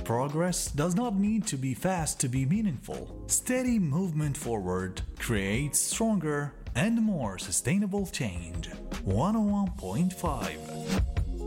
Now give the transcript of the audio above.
Progress does not need to be fast to be meaningful. Steady movement forward creates stronger and more sustainable change. 101.5